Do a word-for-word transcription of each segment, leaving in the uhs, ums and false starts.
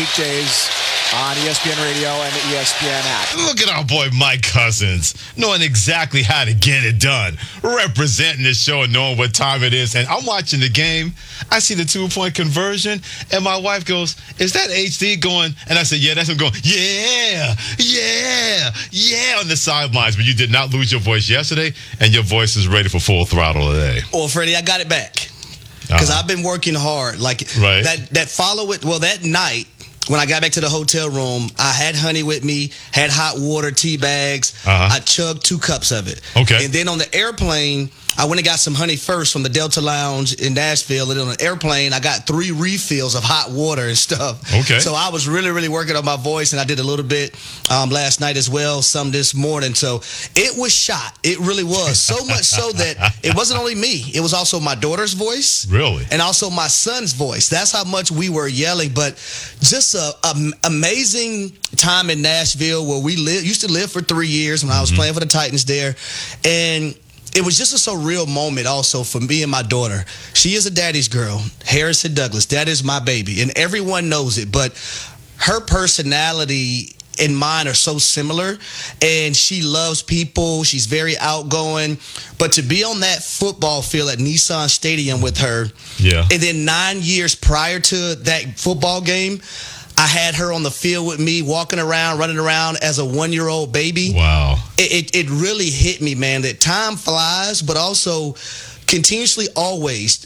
Weekdays on E S P N Radio and the E S P N app. Look at our boy Mike Cousins, knowing exactly how to get it done, representing the show and knowing what time it is. And I'm watching the game. I see the two-point conversion, and my wife goes, "Is that H D going?" And I said, "Yeah, that's him going, yeah, yeah, yeah," on the sidelines. But you did not lose your voice yesterday, and your voice is ready for full throttle today. Well, Freddie, I got it back because uh-huh. I've been working hard. Like right. that, that follow it. Well, that night, when I got back to the hotel room, I had honey with me, had hot water, tea bags. Uh-huh. I chugged two cups of it. Okay. And then on the airplane, I went and got some honey first from the Delta Lounge in Nashville. And then on the airplane, I got three refills of hot water and stuff. Okay. So I was really, really working on my voice, and I did a little bit um, last night as well, some this morning. So it was shot. It really was. So much so that it wasn't only me. It was also my daughter's voice. Really? And also my son's voice. That's how much we were yelling. But just a, a amazing time in Nashville where we live, used to live for three years when I was mm-hmm. playing for the Titans there. And it was just a surreal moment also for me and my daughter. She is a daddy's girl, Harrison Douglas. That is my baby, and everyone knows it. But her personality and mine are so similar, and she loves people. She's very outgoing. But to be on that football field at Nissan Stadium with her, yeah. and then nine years prior to that football game, I had her on the field with me, walking around, running around as a one-year-old baby. Wow. It, it, it really hit me, man, that time flies, but also continuously always.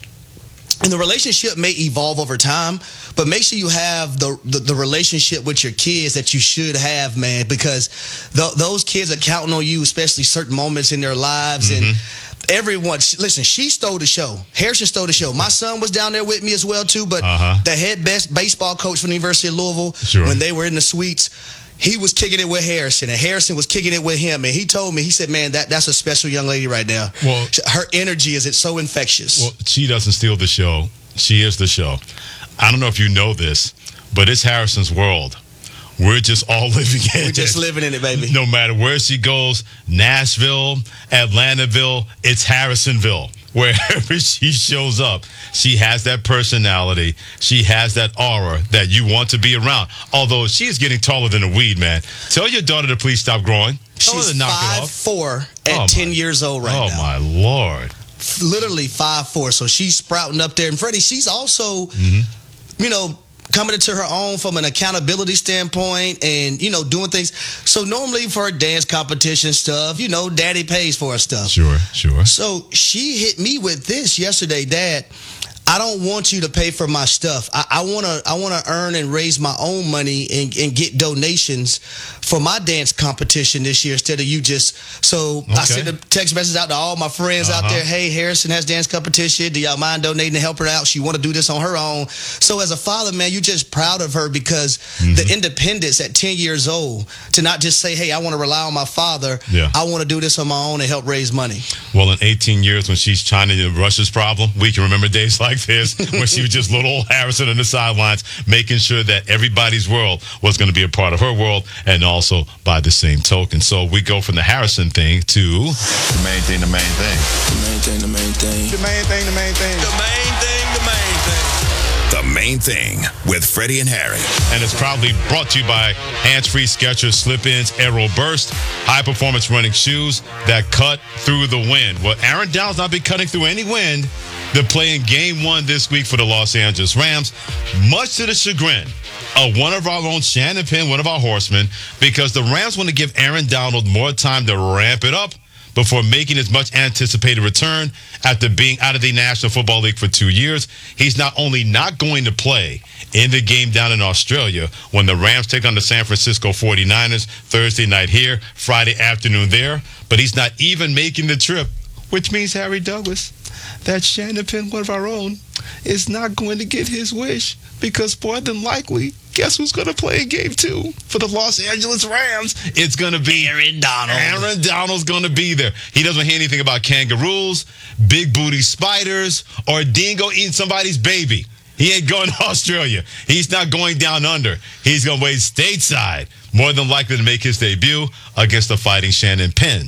And the relationship may evolve over time, but make sure you have the, the, the relationship with your kids that you should have, man, because th- those kids are counting on you, especially certain moments in their lives. Mm-hmm. And everyone, listen, she stole the show. Harrison stole the show. My son was down there with me as well, too, but uh-huh. the head best baseball coach from the University of Louisville, sure. when they were in the suites, he was kicking it with Harrison, and Harrison was kicking it with him. And he told me, he said, man, that, that's a special young lady right now. Well, her energy is it's so infectious. Well, she doesn't steal the show. She is the show. I don't know if you know this, but it's Harrison's world. We're just all living in it. We're just living in it, baby. No matter where she goes, Nashville, Atlantaville, it's Harrisonville. Wherever she shows up, she has that personality. She has that aura that you want to be around. Although she is getting taller than a weed, man. Tell your daughter to please stop growing. Tell She's her to knock it five off. four at oh ten my, years old right oh now. Oh, my Lord. Literally five four. So she's sprouting up there. And Freddie, she's also, mm-hmm. you know, coming into her own from an accountability standpoint and, you know, doing things. So normally for her dance competition stuff, you know, daddy pays for her stuff. Sure, sure. So she hit me with this yesterday, Dad. I don't want you to pay for my stuff. I, I want to I want to earn and raise my own money and, and get donations for my dance competition this year instead of you just. So okay. I sent a text message out to all my friends uh-huh. out there. Hey, Harrison has dance competition. Do y'all mind donating to help her out? She want to do this on her own. So as a father, man, you're just proud of her because mm-hmm. the independence at ten years old to not just say, hey, I want to rely on my father. Yeah. I want to do this on my own and help raise money. Well, in eighteen years when she's China and Russia's problem, we can remember days like this when she was just little old Harrison on the sidelines, making sure that everybody's world was going to be a part of her world, and also by the same token. So we go from the Harrison thing to the main thing, the main thing, the main thing, the main thing, the main thing, the main thing, the main thing, the main thing. The Main Thing with Freddie and Harry. And it's proudly brought to you by Hands-Free Skechers Slip-Ins Aero Burst, high-performance running shoes that cut through the wind. Well, Aaron Donald's not been cutting through any wind. They're playing game one this week for the Los Angeles Rams, much to the chagrin of one of our own, Shannon Penn, one of our horsemen, because the Rams want to give Aaron Donald more time to ramp it up before making his much anticipated return after being out of the National Football League for two years. He's not only not going to play in the game down in Australia when the Rams take on the San Francisco forty-niners Thursday night here, Friday afternoon there, but he's not even making the trip, which means, Harry Douglas, that Shannon Penn, one of our own, is not going to get his wish because more than likely, guess who's going to play in game two for the Los Angeles Rams? It's going to be Aaron Donald. Aaron Donald's going to be there. He doesn't hear anything about kangaroos, big booty spiders, or dingo eating somebody's baby. He ain't going to Australia. He's not going down under. He's going to wait stateside, more than likely to make his debut against the Fighting Shannon Penns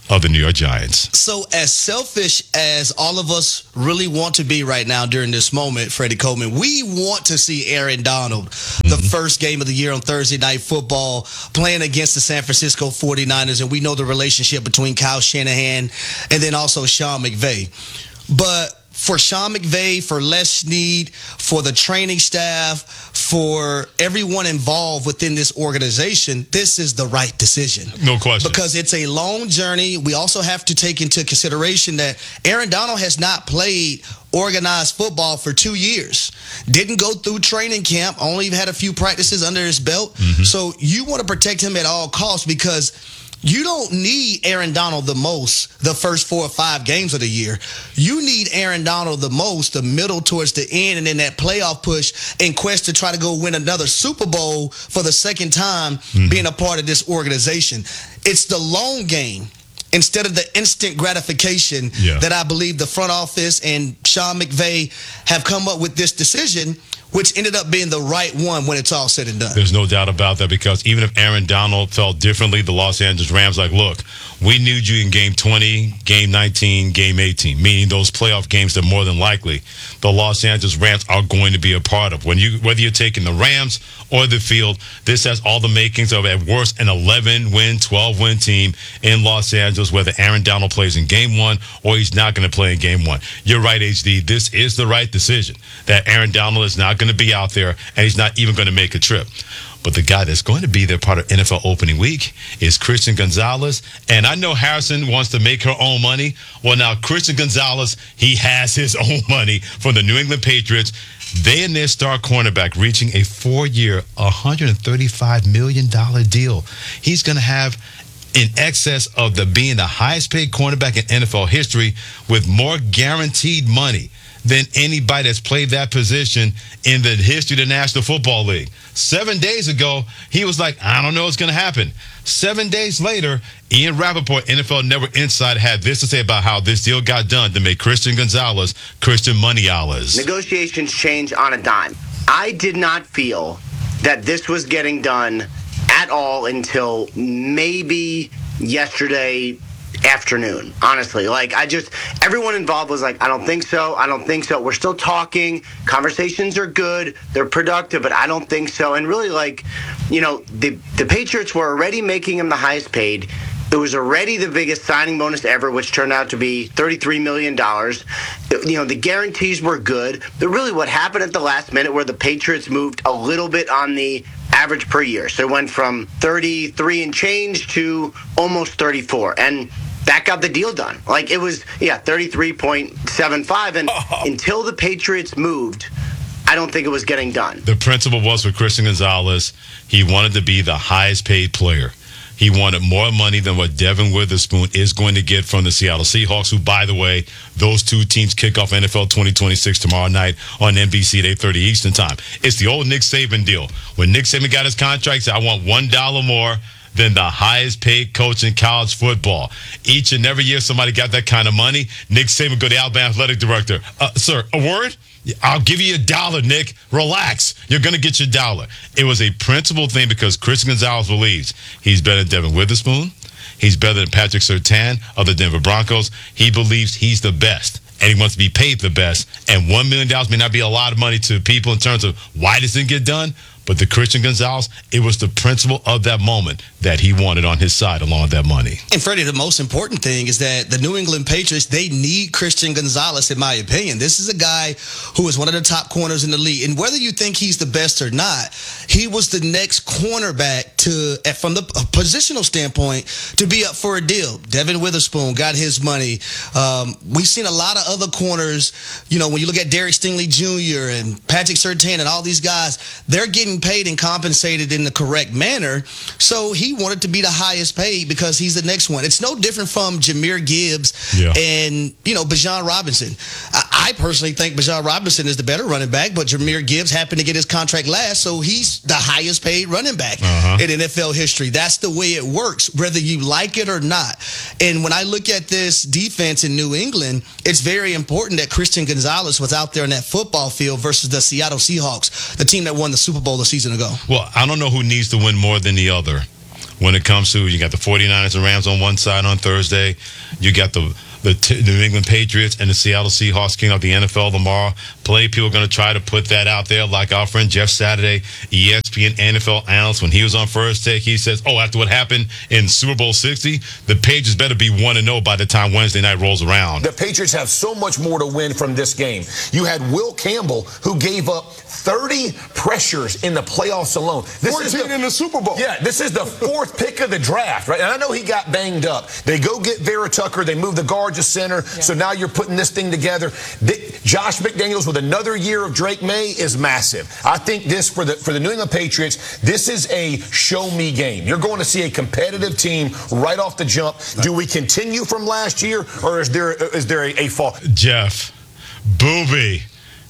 of the New York Giants. So as selfish as all of us really want to be right now during this moment, Freddie Coleman, we want to see Aaron Donald, mm-hmm. the first game of the year on Thursday Night Football, playing against the San Francisco forty-niners, and we know the relationship between Kyle Shanahan and then also Sean McVay. But for Sean McVay, for Les Snead, for the training staff, for everyone involved within this organization, this is the right decision. No question. Because it's a long journey. We also have to take into consideration that Aaron Donald has not played organized football for two years. Didn't go through training camp, only had a few practices under his belt. Mm-hmm. So you want to protect him at all costs because you don't need Aaron Donald the most the first four or five games of the year. You need Aaron Donald the most the middle towards the end and then that playoff push in quest to try to go win another Super Bowl for the second time mm-hmm. being a part of this organization. It's the long game instead of the instant gratification yeah. that I believe the front office and Sean McVay have come up with this decision, which ended up being the right one when it's all said and done. There's no doubt about that because even if Aaron Donald felt differently, the Los Angeles Rams like, look, we need you in game twenty, game nineteen, game eighteen, meaning those playoff games that more than likely the Los Angeles Rams are going to be a part of. When you, whether you're taking the Rams or the field, this has all the makings of, at worst, an eleven-win, twelve-win team in Los Angeles, whether Aaron Donald plays in game one or he's not going to play in game one. You're right, H D. This is the right decision, that Aaron Donald is not going to be out there and he's not even going to make a trip. But the guy that's going to be there part of N F L opening week is Christian Gonzalez. And I know Harrison wants to make her own money. Well, now Christian Gonzalez, he has his own money from the New England Patriots. They and their star cornerback reaching a four-year, one hundred thirty-five million dollars deal. He's going to have in excess of the being the highest paid cornerback in N F L history with more guaranteed money than anybody that's played that position in the history of the National Football League. Seven days ago, he was like, I don't know what's going to happen. Seven days later, Ian Rappaport, N F L Network Insider, had this to say about how this deal got done to make Christian Gonzalez Christian Moneyales. Negotiations change on a dime. I did not feel that this was getting done at all until maybe yesterday afternoon, honestly. Like, I just, everyone involved was like, I don't think so, I don't think so. We're still talking. Conversations are good. They're productive, but I don't think so. And really, like, you know, the, the Patriots were already making him the highest paid. It was already the biggest signing bonus ever, which turned out to be thirty-three million dollars. You know, the guarantees were good. But really what happened at the last minute where the Patriots moved a little bit on the average per year. So it went from thirty-three and change to almost thirty-four. And that got the deal done. Like, it was, yeah, thirty-three point seven five. And oh. until the Patriots moved, I don't think it was getting done. The principle was for Christian Gonzalez, he wanted to be the highest paid player. He wanted more money than what Devin Witherspoon is going to get from the Seattle Seahawks, who, by the way, those two teams kick off N F L twenty twenty-six tomorrow night on N B C at eight thirty Eastern Time. It's the old Nick Saban deal. When Nick Saban got his contract, he said, I want one dollar more than the highest paid coach in college football. Each and every year somebody got that kind of money. Nick Saban go to the Alabama athletic director. Uh, sir, a word? I'll give you a dollar, Nick. Relax. You're going to get your dollar. It was a principled thing because Christian Gonzalez believes he's better than Devin Witherspoon. He's better than Patrick Surtain of the Denver Broncos. He believes he's the best, and he wants to be paid the best. And one million dollars may not be a lot of money to people in terms of why this didn't get done, but the Christian Gonzalez, it was the principle of that moment that he wanted on his side along with that money. And Freddie, the most important thing is that the New England Patriots, they need Christian Gonzalez, in my opinion. This is a guy who is one of the top corners in the league. And whether you think he's the best or not, he was the next cornerback to, from the positional standpoint, to be up for a deal. Devin Witherspoon got his money. Um, we've seen a lot of other corners. You know, when you look at Derek Stingley Junior and Patrick Surtain and all these guys, they're getting paid and compensated in the correct manner. So he wanted to be the highest paid because he's the next one. It's no different from Jahmyr Gibbs yeah. and, you know, Bijan Robinson. I, I personally think Bijan Robinson is the better running back, but Jahmyr Gibbs happened to get his contract last, so he's the highest paid running back uh-huh. in N F L history. That's the way it works, whether you like it or not. And when I look at this defense in New England, it's very important that Christian Gonzalez was out there in that football field versus the Seattle Seahawks, the team that won the Super Bowl a season ago. Well, I don't know who needs to win more than the other, when it comes to, you got the 49ers and Rams on one side on Thursday. You got the the t- New England Patriots and the Seattle Seahawks kicking off the N F L tomorrow. Plenty of people are going to try to put that out there, like our friend Jeff Saturday, E S P N N F L analyst. When he was on First Take, he says, oh, after what happened in Super Bowl sixty, the Patriots better be one and oh by the time Wednesday night rolls around. The Patriots have so much more to win from this game. You had Will Campbell, who gave up thirty pressures in the playoffs alone. This fourteen is the, in the Super Bowl. Yeah, this is the fourth pick of the draft, right? And I know he got banged up. They go get Vera Tucker. They move the guard to center. Yeah. So now you're putting this thing together. The, Josh McDaniels with another year of Drake May is massive. I think this, for the for the New England Patriots, this is a show-me game. You're going to see a competitive team right off the jump. Do we continue from last year, or is there is there a, a fall? Jeff, Booby.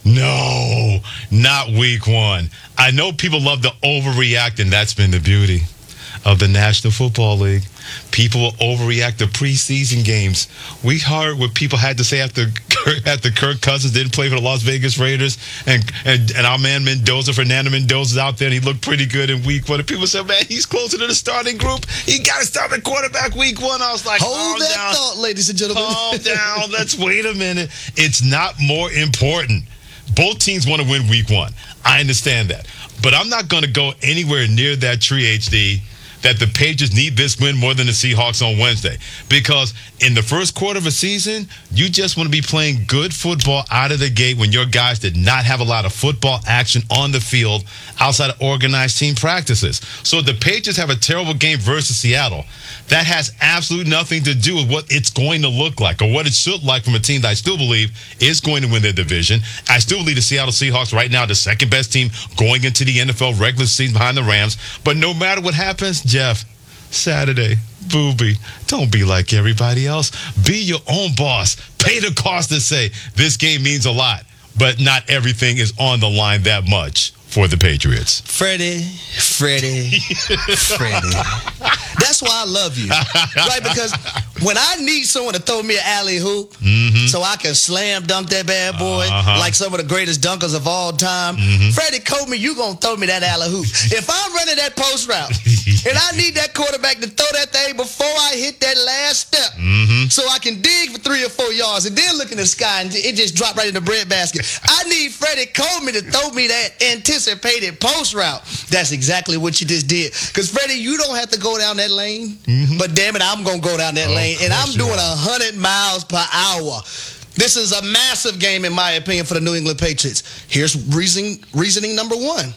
No, not week one. I know people love to overreact, and that's been the beauty of the National Football League. People will overreact to preseason games. We heard what people had to say after after Kirk Cousins didn't play for the Las Vegas Raiders, and and, and our man Mendoza, Fernando Mendoza's out there, and he looked pretty good in week one. And people said, man, he's closer to the starting group. He got to start the quarterback week one. I was like, hold that down. thought, ladies and gentlemen. Calm down. Let's wait a minute. It's not more important. Both teams want to win week one. I understand that. But I'm not going to go anywhere near that tree, H D, that the Patriots need this win more than the Seahawks on Wednesday. Because in the first quarter of a season, you just want to be playing good football out of the gate when your guys did not have a lot of football action on the field outside of organized team practices. So if the Patriots have a terrible game versus Seattle, that has absolutely nothing to do with what it's going to look like or what it should look like from a team that I still believe is going to win their division. I still believe the Seattle Seahawks right now, the second best team going into the N F L regular season behind the Rams. But no matter what happens, Jeff, Saturday, Booby, don't be like everybody else. Be your own boss. Pay the cost to say this game means a lot, but not everything is on the line that much for the Patriots. Freddie, Freddie, Freddie. That's why I love you. Right? Because when I need someone to throw me an alley-hoop mm-hmm. so I can slam dunk that bad boy uh-huh. like some of the greatest dunkers of all time, mm-hmm. Freddie Coleman, you going to throw me that alley-hoop. If I'm running that post route and I need that quarterback to throw that thing before I hit that last step mm-hmm. so I can dig for three or four yards and then look in the sky and it just drop right in the breadbasket, I need Freddie Coleman to throw me that anticipated post route. That's exactly what you just did. Because, Freddie, you don't have to go down that lane, mm-hmm. but damn it, I'm going to go down that oh, lane, and I'm doing one hundred miles per hour. This is a massive game, in my opinion, for the New England Patriots. Here's reasoning, reasoning number one.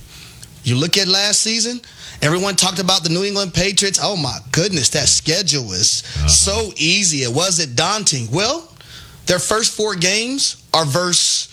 You look at last season, everyone talked about the New England Patriots. Oh, my goodness, that schedule was uh-huh. so easy. It wasn't daunting. Well, their first four games are versus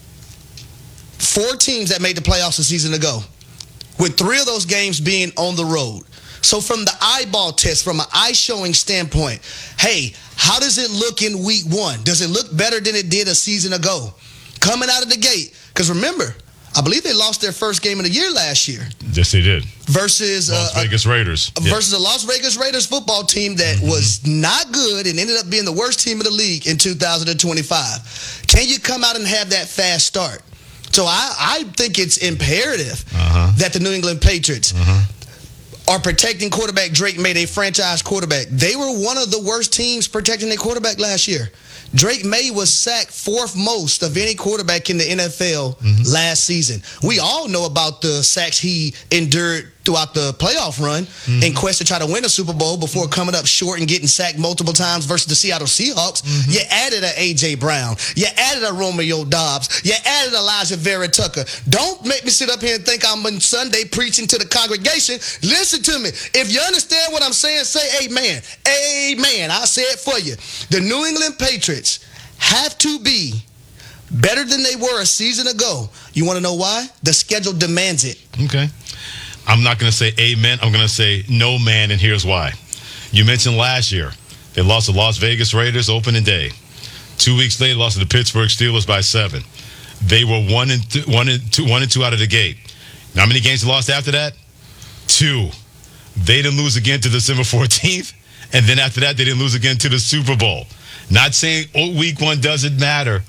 four teams that made the playoffs a season ago, with three of those games being on the road. So from the eyeball test, from an eye-showing standpoint, hey, how does it look in week one? Does it look better than it did a season ago? Coming out of the gate. Because remember, I believe they lost their first game of the year last year. Yes, they did. Versus Las uh, Vegas Raiders. Versus yeah. a Las Vegas Raiders football team that mm-hmm. was not good and ended up being the worst team of the league in two thousand twenty-five. Can you come out and have that fast start? So I, I think it's imperative uh-huh. that the New England Patriots uh-huh. are protecting quarterback Drake May, a franchise quarterback. They were one of the worst teams protecting their quarterback last year. Drake May was sacked fourth most of any quarterback in the N F L mm-hmm. last season. We all know about the sacks he endured throughout the playoff run mm-hmm. in quest to try to win a Super Bowl before mm-hmm. coming up short and getting sacked multiple times versus the Seattle Seahawks. Mm-hmm. You added a A J. Brown. You added a Romeo Doubs. You added Elijah Vera Tucker. Don't make me sit up here and think I'm on Sunday preaching to the congregation. Listen to me. If you understand what I'm saying, say amen. Amen. I say it for you. The New England Patriots have to be better than they were a season ago. You want to know why? The schedule demands it. Okay. I'm not going to say amen. I'm going to say no, man, and here's why. You mentioned last year they lost to Las Vegas Raiders opening day. Two weeks later, lost to the Pittsburgh Steelers by seven. They were one and th- one and two, one and two out of the gate. Now, how many games they lost after that? Two. They didn't lose again to December fourteenth, and then after that, they didn't lose again to the Super Bowl. Not saying oh, week one doesn't matter,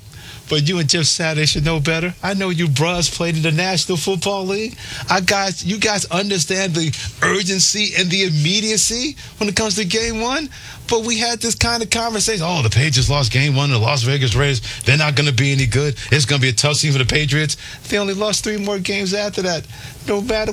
But you and Jeff Saturday should know better. I know you bros played in the National Football League. I guys, you guys understand the urgency and the immediacy when it comes to game one. But we had this kind of conversation. Oh, the Patriots lost game one. The Las Vegas Raiders, they're not going to be any good. It's going to be a tough season for the Patriots. They only lost three more games after that. No matter